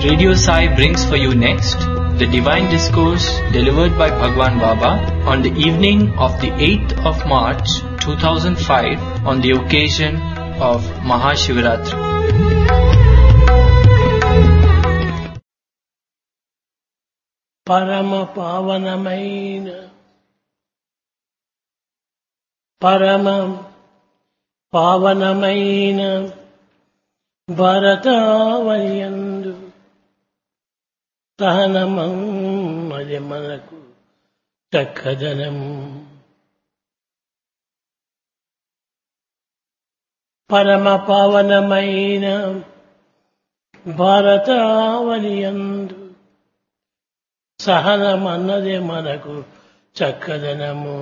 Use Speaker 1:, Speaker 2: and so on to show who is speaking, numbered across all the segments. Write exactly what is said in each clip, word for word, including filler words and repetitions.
Speaker 1: Radio Sai brings for you next the Divine Discourse delivered by Bhagwan Baba on the evening of the eighth of March two thousand five on the occasion of Mahashivaratri.
Speaker 2: పరమ పావనమైన పరమ పావనమైన భరతావల్యందు సహనమది మనకు చక్కదనం. పరమ పావనమైన భారతావల్యందు సహనమన్నదే మనకు చక్కదనము.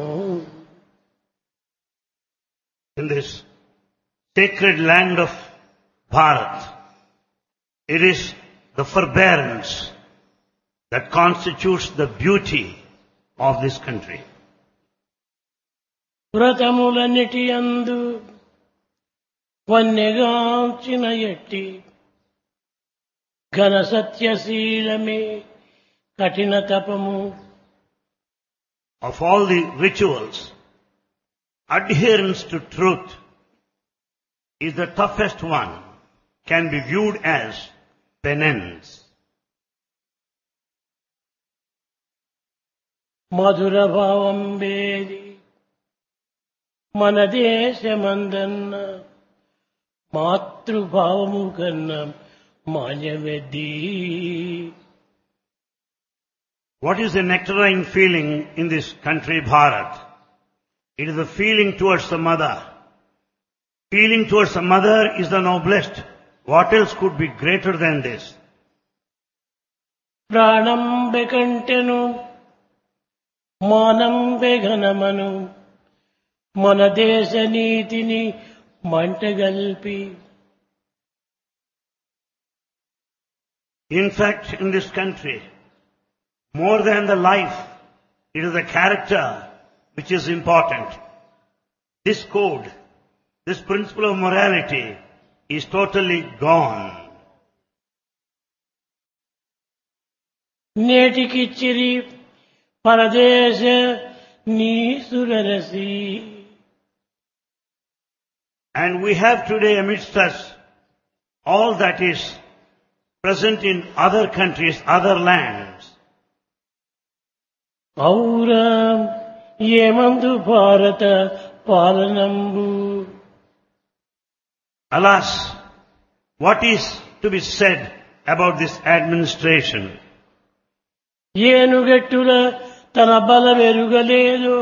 Speaker 3: In this sacred land of Bharat, it is the forbearance that constitutes the beauty of this country.
Speaker 2: వ్రతములన్నిటి యందు వన్నెగాంచిన ఎట్టి ఘన సత్యశీలమే కఠిన తపము.
Speaker 3: Of all the rituals, adherence to truth is the toughest one, can be viewed as penance.
Speaker 2: మధుర భావం వేది మన దేశమందన్న మాతృభావము కన్నా మాన్యవెద్ది.
Speaker 3: What is the nectarine feeling in this country, Bharat? It is the feeling towards the mother. Feeling towards the mother is the noblest. What else could be greater than this?
Speaker 2: ప్రాణం బెకంటెను మానం బెఘనమను మన దేశ నీతిని మంటగల్పి.
Speaker 3: In fact, in this country, more than the life, it is the character which is important. This code, this principle of morality is totally gone.
Speaker 2: నేటికిచ్చిరి పరదేశ నీసురరసి.
Speaker 3: And we have today amidst us all that is present in other countries, other lands.
Speaker 2: ఔరా ఏమందు భారత పాలనంబు.
Speaker 3: Alas, what is to be said about this administration?
Speaker 2: ఏనుగెట్టుల తన బలమెరుగలేదు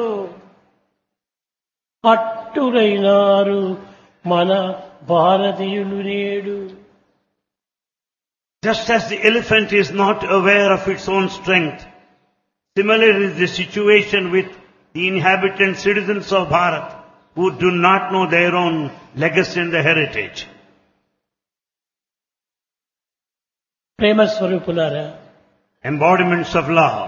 Speaker 2: అట్టురైనారు మన భారతీయులు నేడు.
Speaker 3: Just as the elephant is not aware of its own strength, similarly is the situation with the inhabitant citizens of Bharat who do not know their own legacy and the heritage.
Speaker 2: ప్రేమ స్వరూపులారా,
Speaker 3: Embodiments of love.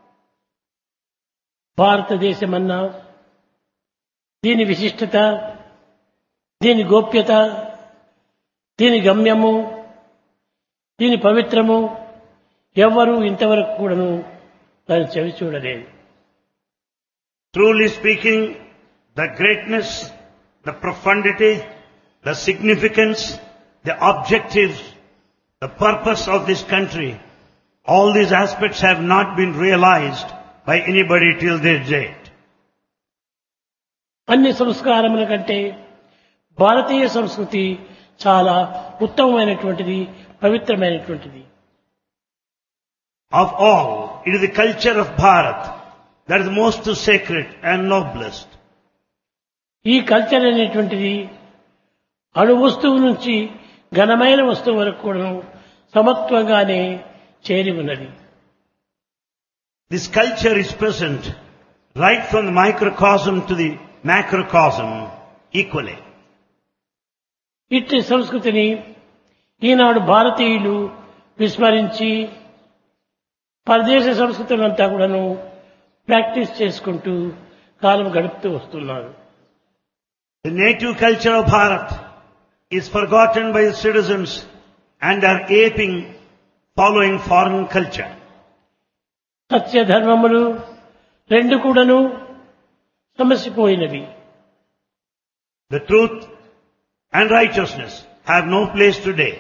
Speaker 2: భారతదేశమన్నా దీని విశిష్టత, దీని గోప్యత, దీని గమ్యము, దీని పవిత్రము ఎవ్వరూ ఇంతవరకు కూడాను దాన్ని చెవి చూడలేదు.
Speaker 3: Truly speaking, the greatness, the profundity, the significance, the objectives, the purpose of this country, all these aspects have not been realized by anybody till this date.
Speaker 2: అన్ని సంస్కారముల కంటే భారతీయ సంస్కృతి చాలా ఉత్తమమైనటువంటిది, పవిత్రమైనటువంటిది.
Speaker 3: Of all, it is the culture of Bharat that is most sacred and noblest.
Speaker 2: ఈ culture అనేటువంటిది అణు వస్తువు నుంచి ఘనమైన వస్తువు వరకు కూడా సమత్వంగానే చేరి ఉన్నది.
Speaker 3: This culture is present right from the microcosm to the macrocosm equally.
Speaker 2: ఇట్టి సంస్కృతిని ఈనాడు భారతీయులు విస్మరించి పరదేశ సంస్కృతులంతా కూడాను ప్రాక్టీస్ చేసుకుంటూ కాలం గడుపుతూ వస్తున్నారు.
Speaker 3: The native culture of Bharat is forgotten by the citizens and are aping following foreign culture.
Speaker 2: సత్య ధర్మములు రెండు కూడాను సమసిపోయినవి.
Speaker 3: The truth and righteousness have no place today.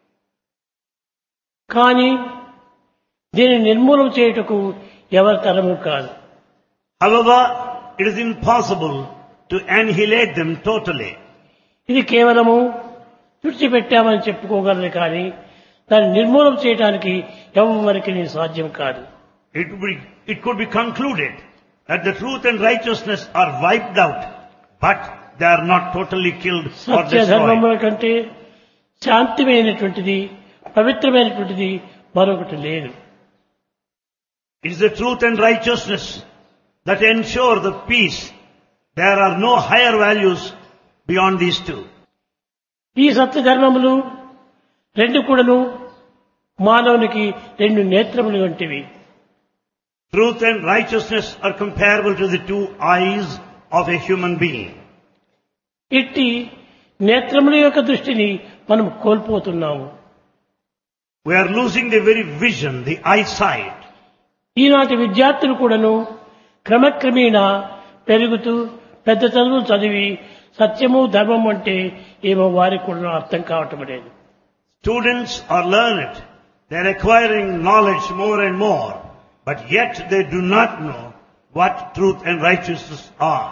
Speaker 2: కానీ దీనిని నిర్మూలన చేయుటకు ఎవరి తరము కాదు.
Speaker 3: However, it is impossible to annihilate them totally.
Speaker 2: ఇది కేవలము తుడిచిపెట్టామని చెప్పుకోగలరు కానీ దాన్ని నిర్మూలన చేయడానికి ఎవరికి సాధ్యం కాదు.
Speaker 3: It, would be, it could be concluded that the truth and righteousness are wiped out, but they are not totally killed or
Speaker 2: Satya
Speaker 3: destroyed.
Speaker 2: ధర్మముల కంటే శాంతిమైనటువంటిది పవిత్రమైనటువంటిది మరొకటి లేదు.
Speaker 3: It is the truth and righteousness that ensure the peace. There are no higher values beyond these two.
Speaker 2: ఈ సత్య ధర్మములు రెండు కూడాను మానవునికి రెండు నేత్రములు వంటివి.
Speaker 3: Truth and righteousness are comparable to the two eyes of a human being.
Speaker 2: ఇట్టి నేత్రముల యొక్క దృష్టిని మనం కోల్పోతున్నాము.
Speaker 3: We are losing the very vision, the eyesight.
Speaker 2: ఈనాటి విద్యార్థులు కూడాను క్రమక్రమేణా పెరుగుతూ పెద్ద చదువులు చదివి సత్యము ధర్మం అంటే ఏమో వారికి కూడా అర్థం కావటం లేదు.
Speaker 3: Students are learned. They are acquiring knowledge more and more. But yet they do not know what truth and righteousness are.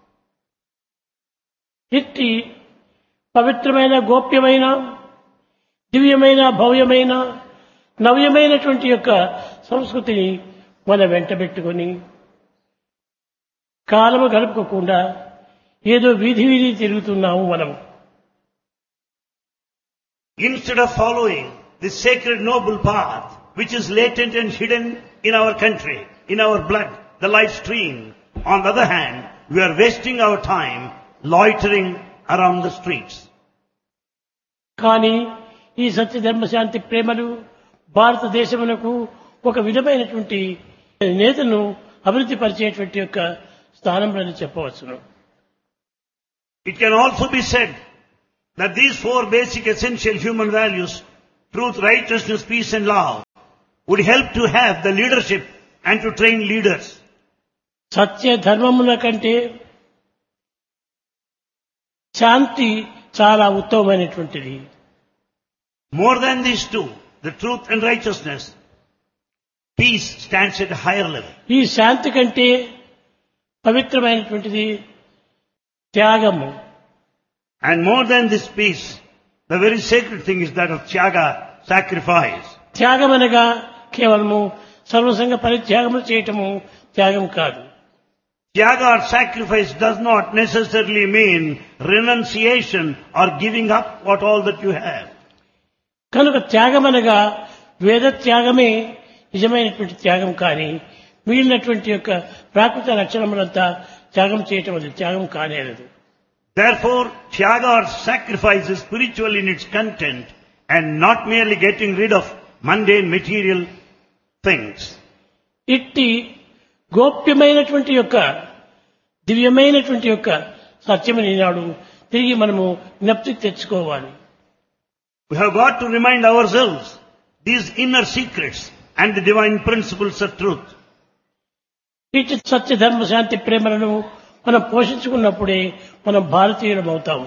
Speaker 2: ఇట్టి పవిత్రమైన గోప్యమైన దివ్యమైన భవ్యమైన నవ్యమైనటువంటి యొక్క సంస్కృతిని మన వెంటబెట్టుకొని కాలము గడుపుకోకుండా ఏదో వీధి వీధి తిరుగుతున్నాము మనం.
Speaker 3: Instead of following the sacred noble path which is latent and hidden in our country, in our blood, the life stream, on the other hand, we are wasting our time loitering around the streets.
Speaker 2: కానీ ఈ సత్య ధర్మ శాంతి ప్రేమలు భారతదేశమునకు ఒక విధమైనటువంటి నేతను అభివృద్ధి పరిచేటువంటి యొక్క స్థానంలో చెప్పవచ్చును.
Speaker 3: It can also be said that these four basic essential human values, truth, righteousness, peace and love, would help to have the leadership and to train leaders.
Speaker 2: సత్య ధర్మముల కంటే శాంతి చాలా ఉత్తమమైనటువంటిది.
Speaker 3: More than these two, the truth and righteousness, peace stands at a higher level.
Speaker 2: ఈ శాంతి కంటే పవిత్రమైనటువంటిది త్యాగము.
Speaker 3: And more than this peace, the very sacred thing is that of tyaga, sacrifice.
Speaker 2: త్యాగం అనగా కేవలము సర్వసంగ పరిత్యాగములు చేయటము త్యాగం కాదు.
Speaker 3: Tyaga or sacrifice does not necessarily mean renunciation or giving up what all that you have.
Speaker 2: కనుక త్యాగం అనగా వేద త్యాగమే నిజమైనటువంటి త్యాగం కానీ మిగిలినటువంటి యొక్క ప్రాకృత లక్షణములంతా త్యాగం చేయటం అది త్యాగం కానేరదు.
Speaker 3: Therefore, tyaga or sacrifice is spiritual in its content and not merely getting rid of mundane material things.
Speaker 2: ఇట్టి గోప్యమైనటువంటి యొక్క దివ్యమైనటువంటి యొక్క సత్యమని నాడు తిరిగి మనము జ్ఞప్తికి తెచ్చుకోవాలి.
Speaker 3: We have got to remind ourselves these inner secrets and the divine principles of truth.
Speaker 2: ఇట్టి సత్య ధర్మ శాంతి ప్రేమలను మనం పోషించుకున్నప్పుడే మనం భారతీయులం అవుతాము.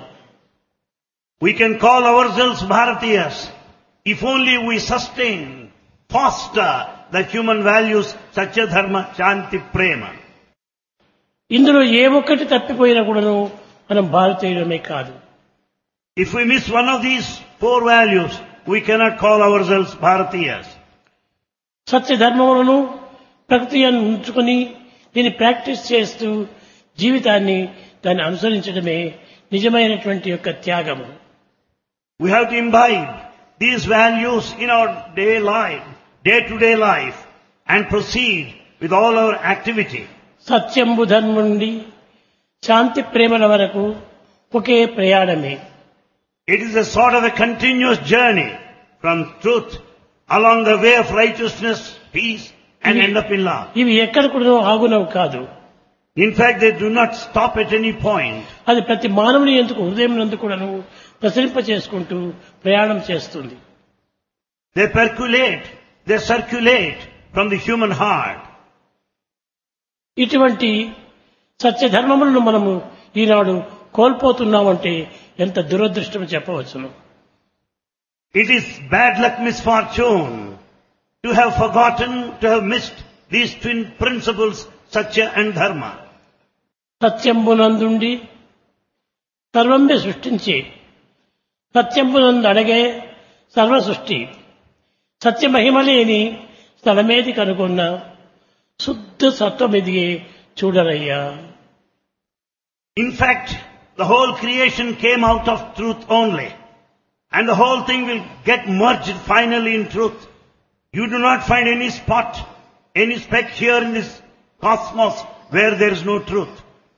Speaker 3: We can call ourselves Bharatiyas if only we sustain, foster the human values Satya Dharma, Shanti, Prema.
Speaker 2: ఇందులో ఏ ఒక్కటి తప్పిపోయినా కూడాను మనం భారతీయులమే కాదు.
Speaker 3: If we miss one of these four values, we cannot call ourselves Bharatiyas.
Speaker 2: సత్య ధర్మములను ప్రకృతిని ఉంచుకొని దీన్ని ప్రాక్టీస్ చేస్తూ జీవితాన్ని దాన్ని అనుసరించడమే నిజమైనటువంటి యొక్క త్యాగము.
Speaker 3: We have to imbibe these values in our day life, day-to-day life, and proceed with all our activity.
Speaker 2: సత్యంబు ధర్మం నుండి శాంతి ప్రేమల వరకు ఒకే ప్రయాణమే.
Speaker 3: It is a sort of a continuous journey from truth along the way of righteousness, peace, and end up in love.
Speaker 2: ఇవి ఎక్కడ కూడా ఆగునవు కాదు.
Speaker 3: In fact, they do not stop at any point.
Speaker 2: అది ప్రతి మానవుని ఎందుకు హృదయం నందు కూడాను ప్రసరింప చేసుకుంటూ ప్రయాణం చేస్తుంది.
Speaker 3: They percolate, they circulate from the human heart.
Speaker 2: ఇటువంటి సత్యధర్మములను మనము ఈనాడు కోల్పోతున్నామంటే ఎంత దురదృష్టం చెప్పవచ్చును.
Speaker 3: It is bad luck, misfortune, to have forgotten, to have missed these twin principles, Satya and Dharma.
Speaker 2: సత్యంబునందుండి సర్వంబి సృష్టించి సత్యంబునందు అడగే సర్వ సృష్టి సత్య మహిమలేని స్థలమేది కనుగొన్న శుద్ధ సత్వమిదిగే చూడరయ్యా.
Speaker 3: In fact, the whole creation came out of truth only. And the whole thing will get merged finally in truth. You do not find any spot, any speck here in this cosmos where there is no truth.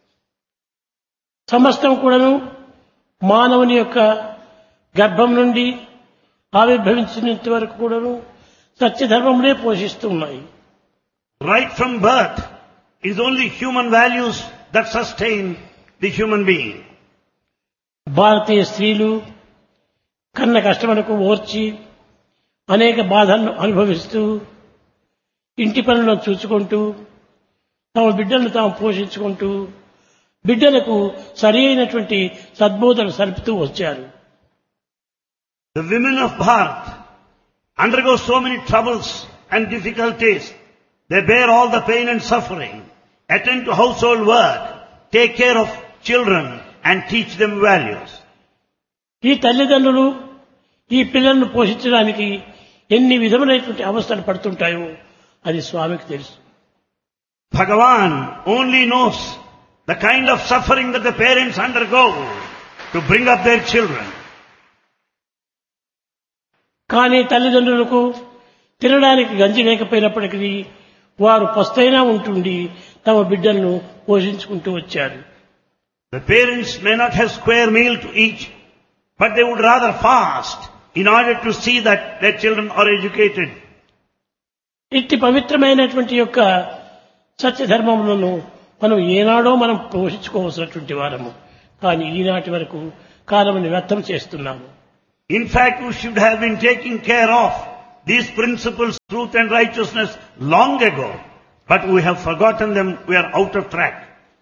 Speaker 2: సమస్తం కూడాను మానవుని యొక్క గర్భం నుండి ఆవిర్భవించినంత వరకు కూడాను సత్యధర్మములే పోషిస్తూ ఉన్నాయి.
Speaker 3: Right from birth, it is only human values that sustain the human being.
Speaker 2: భారతీయ స్త్రీలు కన్న కష్టములకు ఓర్చి అనేక బాధలను అనుభవిస్తూ ఇంటి పనులను చూసుకుంటూ తమ బిడ్డలను తాము పోషించుకుంటూ బిడ్డలకు సరి అయినటువంటి సద్బోధన సరుపుతూ వచ్చారు.
Speaker 3: The women of Bharat undergo so many troubles and difficulties. They bear all the pain and suffering, attend to household work, take care of children and teach them values.
Speaker 2: ఈ తల్లిదండ్రులు ఈ పిల్లలను పోషించడానికి ఎన్ని విధములైనటువంటి అవస్థలు పడుతుంటాయో అది స్వామికి తెలుసు.
Speaker 3: Bhagavan only knows the kind of suffering that the parents undergo to bring up their children.
Speaker 2: కానీ తల్లిదండ్రులకు తినడానికి గంజి లేకపోయినప్పటికీ వారు పస్తైనా ఉంటుండి తమ బిడ్డలను పోషించుకుంటూ వచ్చారు.
Speaker 3: The parents may not have square meal to eat, but they would rather fast in order to see that their children are educated.
Speaker 2: ఇట్టి పవిత్రమైనటువంటి యొక్క సత్యధర్మములను మనం ఏనాడో మనం పోషించుకోవాల్సినటువంటి వారము. కానీ ఈనాటి వరకు కాలముని వ్యర్థం చేస్తున్నాము.
Speaker 3: In fact, we should have been taking care of these principles, truth and righteousness, long ago. But we have forgotten them, we are out of track.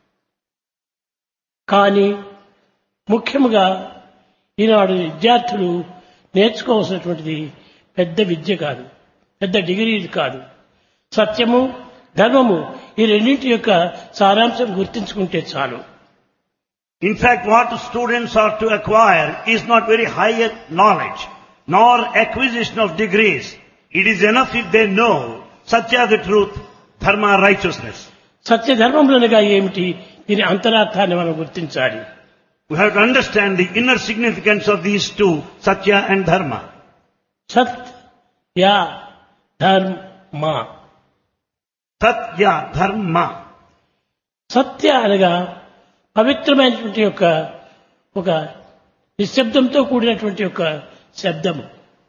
Speaker 2: కానీ ముఖ్యముగా ఈనాడు విద్యార్థులు నేర్చుకోవాల్సినటువంటిది పెద్ద విద్య కాదు, పెద్ద డిగ్రీలు కాదు. సత్యము ధర్మము ఈ రెండింటి యొక్క సారాంశం గుర్తించుకుంటే చాలు.
Speaker 3: In fact, what students are to acquire is not very higher knowledge, nor acquisition of degrees. It is enough if they know Satya, the truth, Dharma, righteousness.
Speaker 2: సత్యధర్మములనగా ఏమిటి, దీని అంతరార్థాన్ని మనం గుర్తించాలి.
Speaker 3: We have to understand the inner significance of these two, Satya and Dharma.
Speaker 2: సత్య ధర్మ.
Speaker 3: Satya, Dharma.
Speaker 2: సత్య అనగా పవిత్రమైనటువంటి యొక్క ఒక నిశ్శబ్దంతో కూడినటువంటి యొక్క శబ్దము.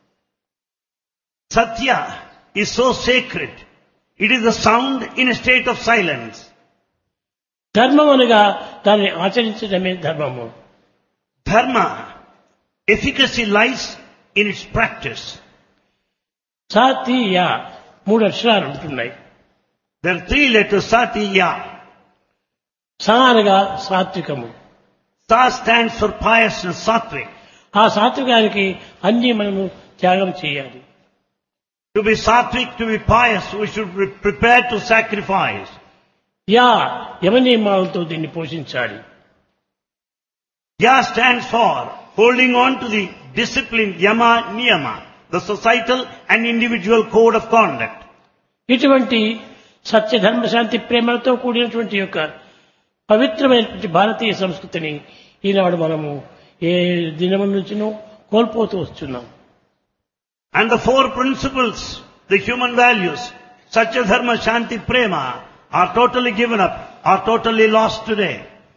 Speaker 3: Satya is so sacred. It is the sound in a state of silence.
Speaker 2: ధర్మం అనగా దాన్ని ఆచరించడమే ధర్మము.
Speaker 3: Dharma, efficacy lies in its practice.
Speaker 2: సాతియ మూడు అక్షరాలు ఉంటున్నాయి.
Speaker 3: There are three letters, Satya.
Speaker 2: సా అనగా సాత్వికము.
Speaker 3: Sa stands for piousness, sattvic.
Speaker 2: ఆ సాత్వికానికి అన్ని మనము త్యాగం చేయాలి.
Speaker 3: To be sattvic, to be pious, we should be prepared to sacrifice.
Speaker 2: Yeah యమ నియమాలతో దీన్ని పోషించాలి.
Speaker 3: Ya stands for holding on to the discipline, yama, niyama, the societal and individual code of conduct.
Speaker 2: ఇటువంటి సత్య ధర్మ శాంతి ప్రేమలతో కూడినటువంటి యొక్క పవిత్రమైనటువంటి భారతీయ సంస్కృతిని ఈనాడు మనము ఏ దినము నుంచినో కోల్పోతూ వస్తున్నాం.
Speaker 3: And the four principles, the human values, Satya, Dharma, Shanti, Prema, are totally given up, are totally lost today.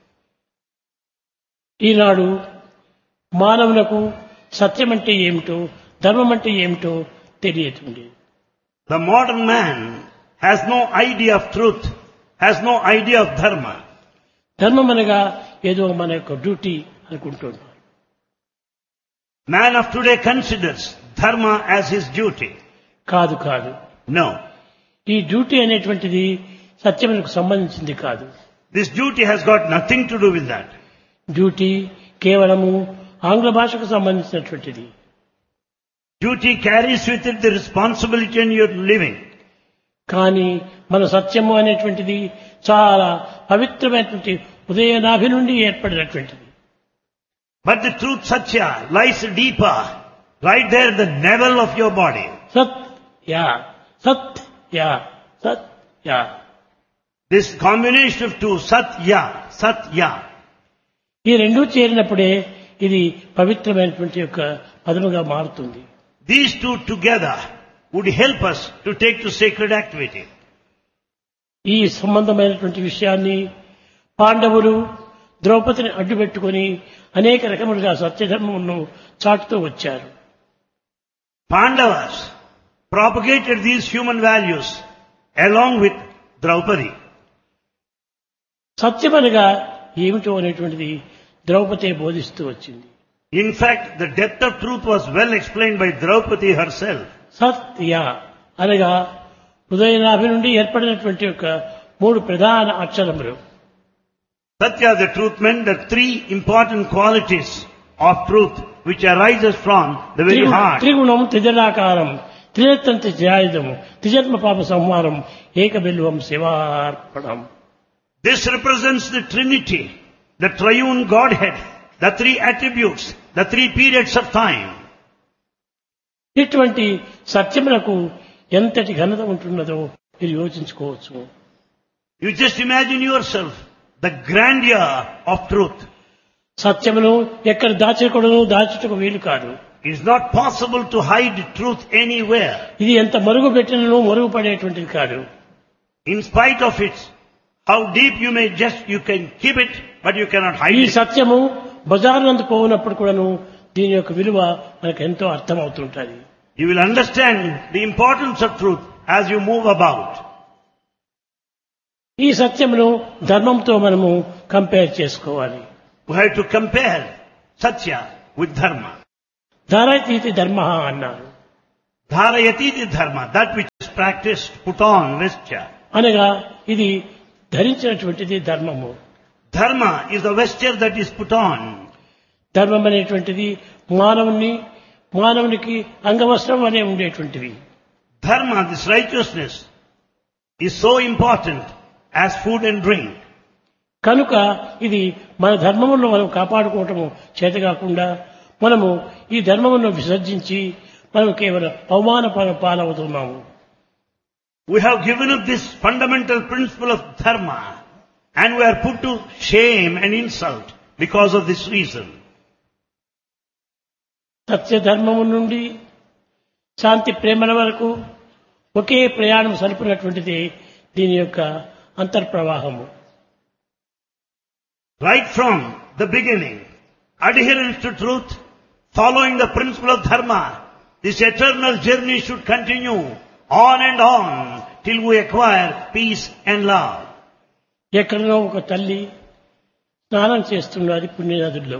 Speaker 2: ఈనాడు మానవులకు సత్యం అంటే ఏమిటో ధర్మం అంటే ఏమిటో తెలియతుంది.
Speaker 3: The modern man has no idea of truth, has no idea of dharma.
Speaker 2: ధర్మం అనగా ఏదో మన యొక్క డ్యూటీ అనుకుంటున్నాం.
Speaker 3: Man of today considers dharma as his duty.
Speaker 2: కాదు కాదు
Speaker 3: No.
Speaker 2: ఈ డ్యూటీ అనేటువంటిది సత్యమునకు సంబంధించింది కాదు.
Speaker 3: This duty has got nothing to do with that.
Speaker 2: Duty కేవలము ఆంగ్ల భాషకు సంబంధించినటువంటిది.
Speaker 3: Duty carries with it the responsibility in your living.
Speaker 2: కానీ మన సత్యము అనేటువంటిది చాలా పవిత్రమైనటువంటి ఉదయనాభి నుండి ఏర్పడినటువంటిది.
Speaker 3: But the truth satya lies deeper, right there at the navel of your body.
Speaker 2: Satya Satya Satya.
Speaker 3: This combination of two, satya, satya,
Speaker 2: ఈ రెండూ చేరినప్పుడే ఇది పవిత్రమైనటువంటి యొక్క పదముగా మారుతుంది.
Speaker 3: these two together would help us to take to sacred activity.
Speaker 2: ఈ సంబంధమైనటువంటి విషయాన్ని పాండవులు ద్రౌపదిని అడ్డుపెట్టుకొని అనేక రకములుగా సత్యధర్మమును చాటుతూ వచ్చారు.
Speaker 3: Pandavas propagated these human values along with Draupadi.
Speaker 2: సత్యమనగా ఏమిటో అనేటువంటిది ద్రౌపది బోధిస్తూ వచ్చింది.
Speaker 3: In fact, the depth of truth was well explained by Draupadi herself.
Speaker 2: సత్య అనగా హృదయనాభి నుండి ఏర్పడినటువంటి యొక్క మూడు ప్రధాన అక్షరములు.
Speaker 3: Satya, the truth, meant the three important qualities of truth which arises from the very
Speaker 2: త్రిగు-
Speaker 3: heart.
Speaker 2: త్రిగుణం త్రిజలాకారం త్రినేత్రంతి త్రియాయుధం త్రిజన్మ పాప సంహారం ఏకబిల్వం శివార్పణం.
Speaker 3: This represents the Trinity, the triune Godhead, the three attributes, the three periods of time.
Speaker 2: ఇటువంటి సత్యములకు ఎంతటి ఘనత ఉంటున్నదో మీరు యోచించుకోవచ్చు.
Speaker 3: You just imagine yourself the grandeur of truth.
Speaker 2: సత్యమును ఎక్కడ దాచకూడదు, దాచుటకు వీలు కాదు.
Speaker 3: It is not possible to hide truth anywhere.
Speaker 2: ఇది ఎంత మరుగు పెట్టినను మరుగు పడేటువంటిది కాదు.
Speaker 3: In spite of it, how deep you may just, you can keep it, but you cannot hide
Speaker 2: ఈ
Speaker 3: it.
Speaker 2: సత్యము బజారునందు పోవునప్పుడు కూడాను దీని యొక్క విలువ మనకు ఎంతో అర్థమవుతుంటుంది.
Speaker 3: You will understand the importance of truth as you move about.
Speaker 2: ఈ సత్యమును ధర్మంతో మనము కంపేర్ చేసుకోవాలి.
Speaker 3: We have to compare Satya with Dharma.
Speaker 2: ధారైతీతి ధర్మ అన్నారు.
Speaker 3: Dharayati the Dharma, that which is practiced, put on, vesture.
Speaker 2: అనగా ఇది ధరించినటువంటిది ధర్మము.
Speaker 3: Dharma is the vesture that is put on.
Speaker 2: ధర్మం అనేటువంటిది మానవుని మానవునికి అంగవస్త్రం అనే ఉండేటువంటివి.
Speaker 3: Dharma, this righteousness, is so important as food and drink.
Speaker 2: కనుక ఇది మన ధర్మములను మనం కాపాడుకోవటము చేతకాకుండా మనము ఈ ధర్మమును విసర్జించి మనం కేవలం అవమాన పాల- పాలవుతున్నాము.
Speaker 3: We have given up this fundamental principle of Dharma and we are put to shame and insult because of this reason.
Speaker 2: సత్య ధర్మము నుండి శాంతి ప్రేమల వరకు ఒకే ప్రయాణం సరిపినటువంటిది దీని యొక్క అంతర్ప్రవాహము.
Speaker 3: Right from the beginning, adherence to truth, following the principle of Dharma, this eternal journey should continue on and on till we acquire peace and love.
Speaker 2: ఎక్కడనో ఒక తల్లి స్నానం చేస్తున్నది పుణ్యనదుల్లో.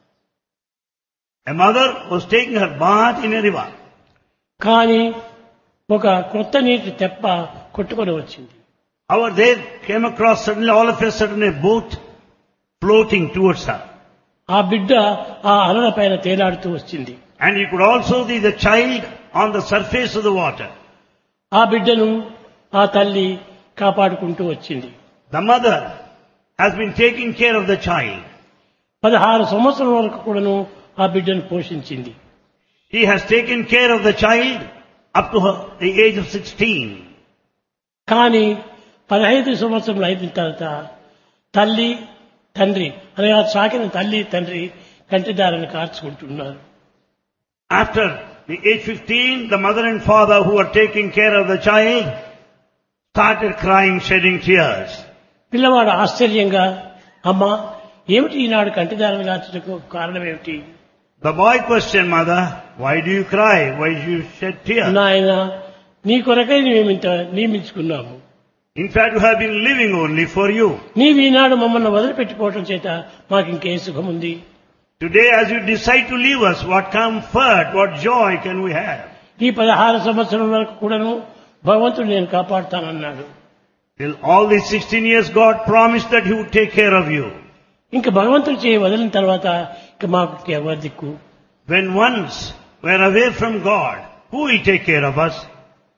Speaker 3: A mother was taking her bath in a river.
Speaker 2: కానీ ఒక కొత్త నీటి తెప్ప కొట్టుకొని వచ్చింది.
Speaker 3: However, there came across suddenly, all of a sudden, a boat floating towards her.
Speaker 2: ఆ బిడ్డ ఆ అలల పైన తేలాడుతూ వచ్చింది.
Speaker 3: And you could also see the child on the surface of the water.
Speaker 2: ఆ బిడ్డను ఆ తల్లి కాపాడుకుంటూ వచ్చింది.
Speaker 3: The mother has been taking care of the child.
Speaker 2: పదహారు సంవత్సరాల వరకు కూడాను ఆ బిడ్డను పోషించింది.
Speaker 3: She has taken care of the child up to her, the age of sixteen.
Speaker 2: కానీ పదహైదు సంవత్సరాలు అయిన తర్వాత తల్లి తండ్రి అనగా సాకిన తల్లి తండ్రి కంటిదారిని కార్చుకుంటున్నారు.
Speaker 3: After the age fifteen, the mother and father who were taking care of the child started crying, shedding tears.
Speaker 2: పిల్లవాడు ఆశ్చర్యంగా అమ్మా ఏమిటి ఈనాడు కంటిదారిని కార్చడానికి కారణం ఏమిటి?
Speaker 3: The boy questioned mother, why do you cry? Why do you shed tears?
Speaker 2: నాయన నీ కొరకై మేము ఇంత నియమించుకున్నాము.
Speaker 3: In fact, we have been living only for you.
Speaker 2: నీవు ఈనాడు మమ్మల్ని వదిలిపెట్టిపోవటం చేత మాకు ఇంకే సుఖం ఉంది.
Speaker 3: Today, as you decide to leave us, what comfort, what joy can we have?
Speaker 2: ఈ పదహారు సంవత్సరం వరకు కూడాను భగవంతుడు నేను కాపాడుతానన్నాడు.
Speaker 3: Till all these sixteen years, God promised that He would take care of you.
Speaker 2: ఇంకా భగవంతుడు చేయి వదిలిన తర్వాత ఇక మాకు ఎవరి దిక్కు?
Speaker 3: When once we're away from God, who will take care of us?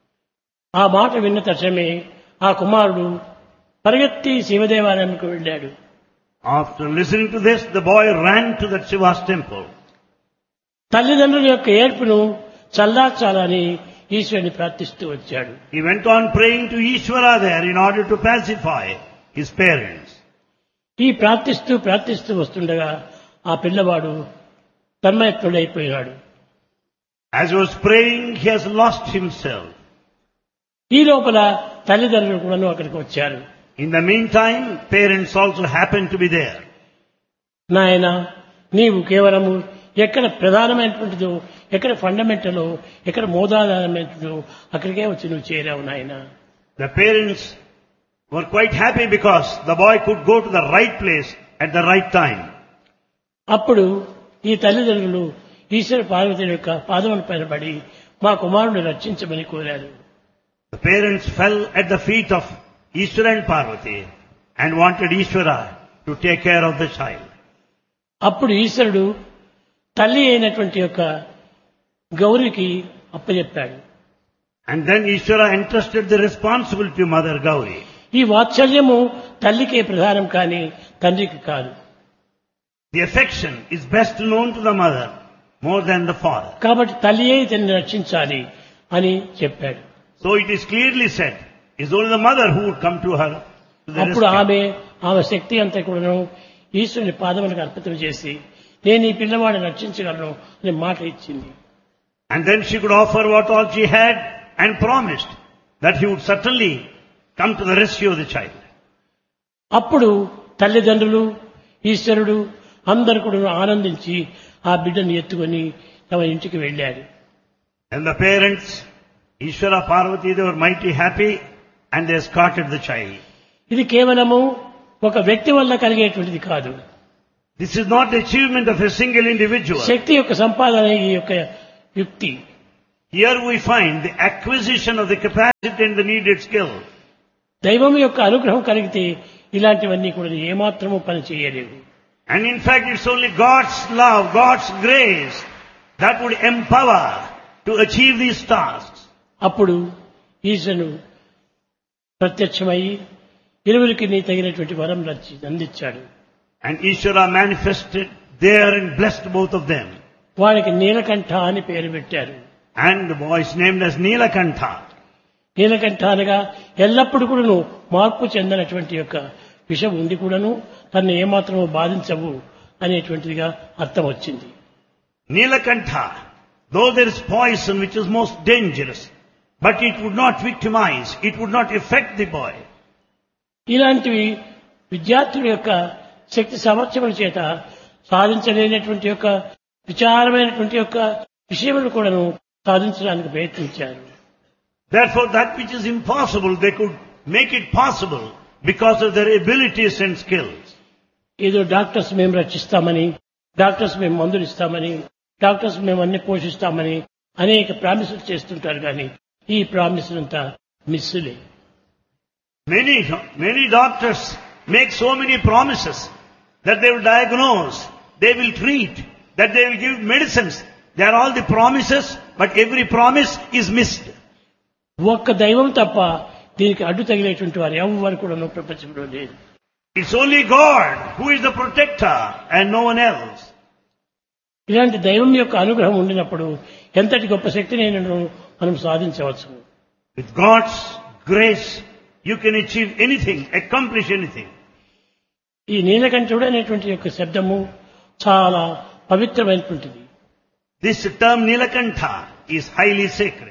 Speaker 2: ఆ మాట విన్న తక్షణమే ఆ కుమారుడు పరిగెత్తి శివదేవాలయానికి వెళ్ళాడు.
Speaker 3: After listening to this, the boy ran to that Shiva's temple.
Speaker 2: తల్లిదండ్రుల యొక్క ఏర్పును చల్లార్చాలని ఈశ్వరుని ప్రార్థిస్తూ వచ్చాడు.
Speaker 3: He went on praying to Ishvara there in order to pacify his parents.
Speaker 2: ఈ ప్రార్థిస్తూ ప్రార్థిస్తూ వస్తుండగా ఆ పిల్లవాడు తన్మయత్తుడైపోయాడు.
Speaker 3: As he was praying, he has lost himself.
Speaker 2: ఈ లోపల తల్లిదండ్రులు కూడాను అక్కడికి వచ్చారు.
Speaker 3: In the meantime, parents also happened to be there.
Speaker 2: నాయన, నీవు కేవలము ఎక్కడ ప్రధానమైనటువంటిదో, ఎక్కడ ఫండమెంటలో, ఎక్కడ మూలాధారమైనదో అక్కడికే వచ్చి నువ్వు చేరావు నాయన.
Speaker 3: The parents were quite happy because the boy could go to the right place at the right time.
Speaker 2: అప్పుడు ఈ తల్లిదండ్రులు ఈశ్వర పార్వతి యొక్క పాదముల పైన పడి మా కుమారుని రక్షించమని కోరారు.
Speaker 3: The parents fell at the feet of Ishvara and Parvati and wanted Ishvara to take care of the child.
Speaker 2: అప్పుడు ఈశ్వరుడు తల్లి అయినటువంటి యొక్క గౌరికి అప్పచెప్పాడు.
Speaker 3: And then Ishvara entrusted the responsibility to Mother Gauri.
Speaker 2: ఈ వాత్సల్యము తల్లికే ప్రధానం కానీ తండ్రికి కాదు.
Speaker 3: The affection is best known to the mother more than the father.
Speaker 2: కాబట్టి తల్లియే ఇతన్ని రక్షించాలి అని చెప్పాడు.
Speaker 3: So it is clearly said, it's only the mother who would come to her to the
Speaker 2: అప్పుడు
Speaker 3: rescue.
Speaker 2: ఆమె ఆమె శక్తి అంతా కూడాను ఈశ్వరుని పాదములకు అర్పితం చేసి నేను ఈ పిల్లవాడిని రక్షించగలను అనే మాట ఇచ్చింది.
Speaker 3: And then she could offer what all she had and promised that he would certainly come to the rescue of the child.
Speaker 2: అప్పుడు తల్లిదండ్రులు ఈశ్వరుడు అందరు కూడా ఆనందించి ఆ బిడ్డను ఎత్తుకొని తమ ఇంటికి వెళ్ళారు.
Speaker 3: And the parents, Ishvara, Parvati, they were mighty happy and they escorted the child.
Speaker 2: ఇది కేవలము ఒక వ్యక్తి వల్ల కలిగేటువంటిది కాదు.
Speaker 3: This is not the achievement of a single individual.
Speaker 2: శక్తి యొక్క సంపాదన ఈ యొక్క యుక్తి.
Speaker 3: Here we find the acquisition of the capacity and the needed skill.
Speaker 2: దైవం యొక్క అనుగ్రహం కలిగితే ఇలాంటివన్నీ కూడా ఏమాత్రము పని చేయలేవు.
Speaker 3: And in fact, it's only God's love, God's grace that would empower to achieve these tasks.
Speaker 2: అప్పుడు ఈశ్వరుడు ప్రత్యక్షమై ఇరువురికి నీ తగినటువంటి వరం రచి అందించాడు.
Speaker 3: And Ishvara manifested there and blessed both of them.
Speaker 2: వారికి నీలకంఠ అని పేరు పెట్టారు.
Speaker 3: And the boy is named as Nilakantha.
Speaker 2: Neelakantha అనగా ఎల్లప్పుడూ కూడాను మార్పు చెందినటువంటి యొక్క విషం ఉండి కూడాను తనను ఏమాత్రము బాధించవు అనేటువంటిదిగా అర్థం వచ్చింది.
Speaker 3: Nilakantha, though there is poison which is most dangerous, but it would not victimize, it would not affect the boy.
Speaker 2: ఇలాంటివి విద్యార్థుల యొక్క శక్తి సామర్థ్యముల చేత సాధించలేనటువంటి యొక్క విచారమైనటువంటి యొక్క విషయములు కూడాను సాధించడానికి ప్రయత్నించారు.
Speaker 3: Therefore, that which is impossible, they could make it possible because of their abilities and skills.
Speaker 2: ఏదో డాక్టర్స్ మేము రక్షిస్తామని, డాక్టర్స్ మేము మందులు ఇస్తామని, డాక్టర్స్ మేము అన్ని పోషిస్తామని అనేక ప్రామిసులు చేస్తుంటారు కానీ ఈ ప్రామిసులు అంతా మిస్సులే.
Speaker 3: Many, many doctors make so many promises that they will diagnose, they will treat, that they will give medicines. They are all the promises, but every promise is missed.
Speaker 2: ఒక్క దైవం తప్ప దీనికి అడ్డు తగిలేటువంటి వారు ఎవరు కూడా ప్రపంచంలో లేదు.
Speaker 3: It's only God who is the protector and no one else.
Speaker 2: ఇలాంటి దైవం యొక్క అనుగ్రహం ఉండినప్పుడు ఎంతటి గొప్ప శక్తిని మనం సాధించవచ్చు.
Speaker 3: With God's grace, you can achieve anything, accomplish anything.
Speaker 2: ఈ నీలకంఠుడు అనేటువంటి యొక్క శబ్దము చాలా పవిత్రమైనటువంటిది.
Speaker 3: This term Nilakantha is highly sacred.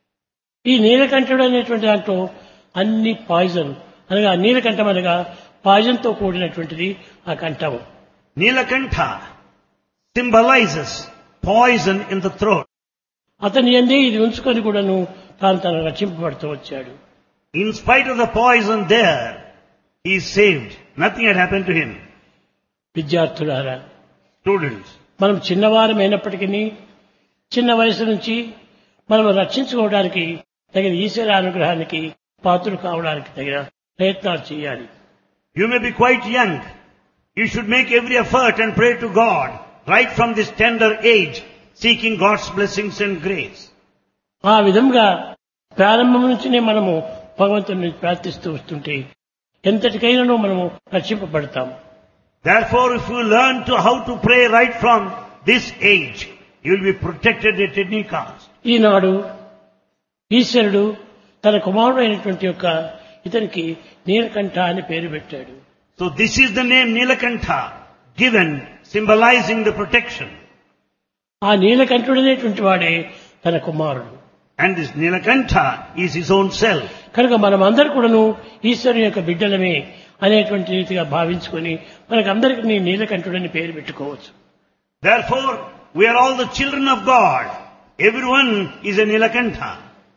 Speaker 2: ఈ నీలకంఠుడు అనేటువంటి దాంట్లో అన్ని పాయిజన్ అనగా నీలకంఠం అనగా పాయిజన్ తో కూడినటువంటిది ఆ కంఠము.
Speaker 3: Nilakantha symbolizes poison in the throat.
Speaker 2: అతని యందే ఇది ఉంచుకొని కూడాను తాను తను రక్షింపబడుతూ వచ్చాడు.
Speaker 3: In spite of the poison there, he is saved. Nothing had happened to him.
Speaker 2: విద్యార్థులారా,
Speaker 3: Students,
Speaker 2: మనం చిన్నవారమైనప్పటికీ చిన్న వయసు నుంచి మనం రక్షించుకోవడానికి తగిన ఈశ్వర అనుగ్రహానికి పాత్రలు కావడానికి తగిన ప్రయత్నాలు చేయాలి.
Speaker 3: you may be quite young. You should make every effort and pray to God right from this tender age, seeking God's blessings and grace.
Speaker 2: ఆ విధంగా ప్రారంభం నుంచినే మనము భగవంతుని ప్రార్థిస్తూ వస్తుంటే ఎంతటికైనానూ మనము రక్షింపబడతాం.
Speaker 3: Therefore, if you learn to how to pray right from this age, you will be protected at any cost.
Speaker 2: ఈనాడు ఈశ్వరుడు తన కుమారుడైనటువంటి యొక్క ఇతనికి నీలకంఠ అని పేరు పెట్టాడు.
Speaker 3: So this is the name Nilakantha, given symbolizing the protection.
Speaker 2: ఆ నీలకంఠుడనేటువంటి వాడే తన కుమారుడు.
Speaker 3: And this Nilakantha is his own self.
Speaker 2: కనుక మనం అందరు కూడాను ఈశ్వరుని యొక్క బిడ్డలమే అనేటువంటి రీతిగా భావించుకొని మనకందరికి నీ నీలకంఠుడని పేరు పెట్టుకోవచ్చు.
Speaker 3: Therefore, we are all the children of God. Everyone is a Nilakantha.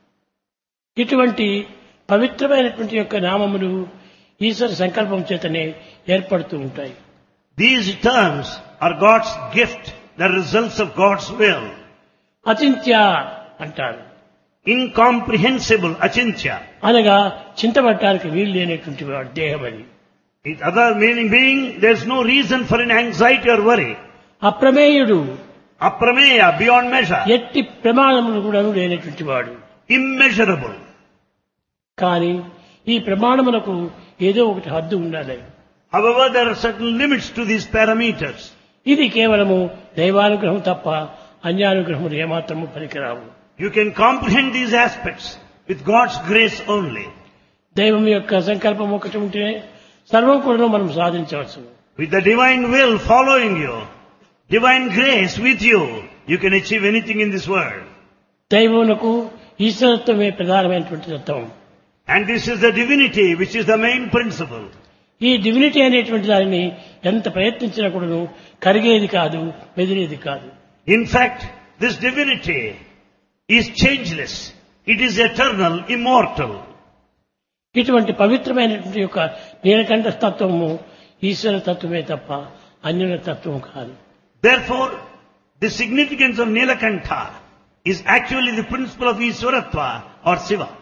Speaker 2: ఇటువంటి పవిత్రమైనటువంటి యొక్క నామములు ఈశ్వర సంకల్పం చేతనే ఏర్పడుతూ ఉంటాయి.
Speaker 3: These terms are God's gift, the results of God's will.
Speaker 2: అచింత్య అంటారు.
Speaker 3: Incomprehensible, achintya.
Speaker 2: అనగా చింతపడటానికి వీలు లేనటువంటి వాడు దేహం అని.
Speaker 3: It other meaning being, there is no reason for an anxiety or worry.
Speaker 2: అప్రమేయుడు,
Speaker 3: Aprameya, beyond measure.
Speaker 2: ఎట్టి ప్రమాణములు కూడా లేనటువంటి వాడు.
Speaker 3: Immeasurable.
Speaker 2: కానీ ఈ ప్రమాణములకు ఏదో ఒకటి హద్దు ఉండాలి.
Speaker 3: However, there are certain limits to these parameters.
Speaker 2: ఇది కేవలము దైవానుగ్రహం తప్ప అన్యానుగ్రహములు ఏమాత్రము పనికిరావు.
Speaker 3: You can comprehend these aspects with God's grace only.
Speaker 2: దైవం యొక్క సంకల్పం ఒకటి ఉంటే సర్వం కూడా మనం సాధించవచ్చు.
Speaker 3: With the divine will following you, divine grace with you, you can achieve anything in this world.
Speaker 2: దైవమునకు ఈశ్వరత్వమే ప్రధానమైనటువంటి తత్వం.
Speaker 3: And this is the divinity which is the main principle.
Speaker 2: ఈ డివినిటీ అనేటువంటి దానిని ఎంత ప్రయత్నించినా కూడాను కరిగేది కాదు, మెదిలేది కాదు.
Speaker 3: In fact, this divinity is changeless. It is eternal, immortal.
Speaker 2: ఇటువంటి పవిత్రమైనటువంటి యొక్క నీలకంఠ తత్వము ఈశ్వర తత్వమే తప్ప అన్యుల తత్వం కాదు.
Speaker 3: Therefore, the significance of Nilakantha is actually the principle of Iswaratva or Shiva.